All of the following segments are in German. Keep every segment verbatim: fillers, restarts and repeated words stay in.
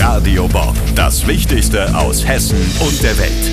Radio Bob. Das Wichtigste aus Hessen und der Welt.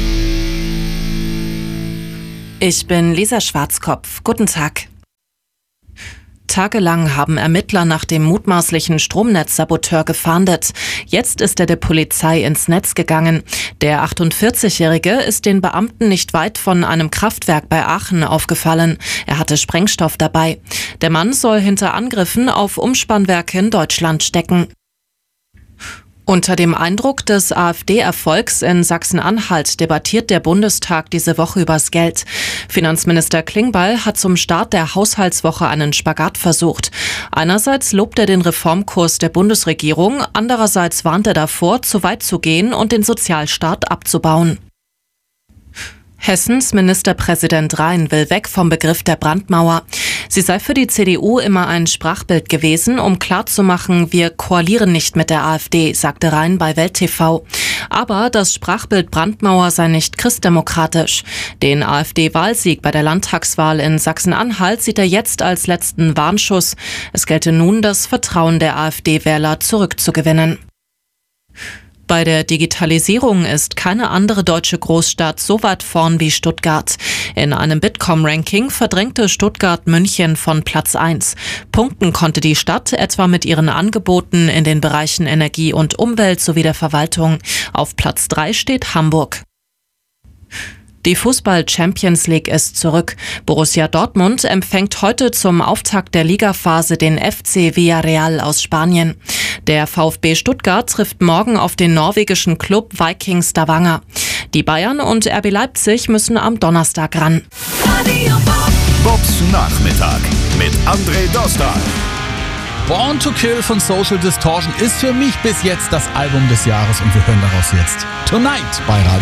Ich bin Lisa Schwarzkopf. Guten Tag. Tagelang haben Ermittler nach dem mutmaßlichen Stromnetzsaboteur gefahndet. Jetzt ist er der Polizei ins Netz gegangen. Der achtundvierzigjährige ist den Beamten nicht weit von einem Kraftwerk bei Aachen aufgefallen. Er hatte Sprengstoff dabei. Der Mann soll hinter Angriffen auf Umspannwerke in Deutschland stecken. Unter dem Eindruck des AfD-Erfolgs in Sachsen-Anhalt debattiert der Bundestag diese Woche übers Geld. Finanzminister Klingbeil hat zum Start der Haushaltswoche einen Spagat versucht. Einerseits lobt er den Reformkurs der Bundesregierung, andererseits warnt er davor, zu weit zu gehen und den Sozialstaat abzubauen. Hessens Ministerpräsident Rhein will weg vom Begriff der Brandmauer. Sie sei für die C D U immer ein Sprachbild gewesen, um klarzumachen, wir koalieren nicht mit der AfD, sagte Rhein bei Welt T V. Aber das Sprachbild Brandmauer sei nicht christdemokratisch. Den AfD-Wahlsieg bei der Landtagswahl in Sachsen-Anhalt sieht er jetzt als letzten Warnschuss. Es gelte nun, das Vertrauen der AfD-Wähler zurückzugewinnen. Bei der Digitalisierung ist keine andere deutsche Großstadt so weit vorn wie Stuttgart. In einem Bitkom-Ranking verdrängte Stuttgart München von Platz eins. Punkten konnte die Stadt etwa mit ihren Angeboten in den Bereichen Energie und Umwelt sowie der Verwaltung. Auf Platz drei steht Hamburg. Die Fußball-Champions League ist zurück. Borussia Dortmund empfängt heute zum Auftakt der Ligaphase den F C Villarreal aus Spanien. Der VfB Stuttgart trifft morgen auf den norwegischen Club Viking Stavanger. Die Bayern und R B Leipzig müssen am Donnerstag ran. Bobs Nachmittag mit André Dostal. Born to Kill von Social Distortion ist für mich bis jetzt das Album des Jahres und wir hören daraus jetzt Tonight bei Radio